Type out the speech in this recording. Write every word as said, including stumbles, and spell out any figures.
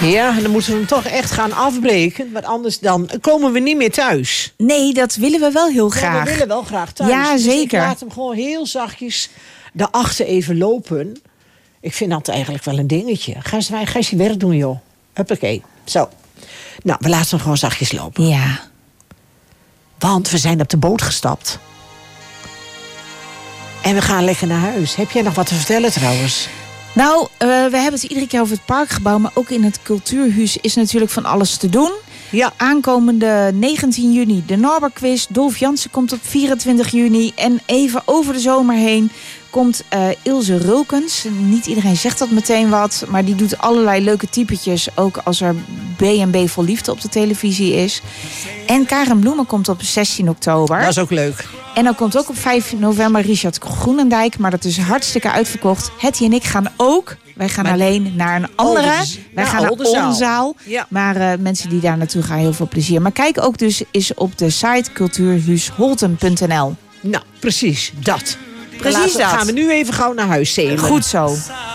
Ja, dan moeten we hem toch echt gaan afbreken. Want anders dan komen we niet meer thuis. Nee, dat willen we wel heel graag. Ja, we willen wel graag thuis. Ja, dus zeker. ik laat hem gewoon heel zachtjes daarachter even lopen. Ik vind dat eigenlijk wel een dingetje. Ga eens, ga eens je werk doen, joh. Huppakee. Zo. Nou, we laten hem gewoon zachtjes lopen. Ja. Want we zijn op de boot gestapt. En we gaan lekker naar huis. Heb jij nog wat te vertellen trouwens? Nou, uh, we hebben het iedere keer over het parkgebouw. Maar ook in het Cultuurhuis is natuurlijk van alles te doen. Ja. Aankomende negentien juni de Norberquiz. Dolf Jansen komt op vierentwintig juni. En even over de zomer heen komt uh, Ilse Rulkens. Niet iedereen zegt dat meteen wat. Maar die doet allerlei leuke typetjes. Ook als er B en B vol liefde op de televisie is. En Karen Bloemen komt op zestien oktober. Dat is ook leuk. En dan komt ook op vijf november Richard Groenendijk. Maar dat is hartstikke uitverkocht. Hetty en ik gaan ook. Wij gaan maar alleen naar een andere. Oh, is, Wij ja, gaan naar Oldenzaal. Ja. Maar uh, mensen die daar naartoe gaan, heel veel plezier. Maar kijk ook dus eens op de site cultuurhuisholten punt n l. Nou, precies dat. Precies Laten, dat. gaan we nu even gauw naar huis zeven. Goed zo.